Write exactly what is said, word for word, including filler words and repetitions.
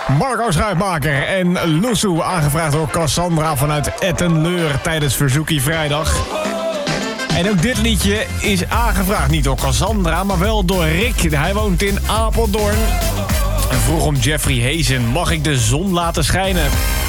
Marco Schuitmaker en Loesoe, aangevraagd door Cassandra vanuit Ettenleur tijdens Verzoekie Vrijdag. En ook dit liedje is aangevraagd, niet door Cassandra, maar wel door Rick. Hij woont in Apeldoorn en vroeg om Jeffrey Hazen. Mag ik de zon laten schijnen?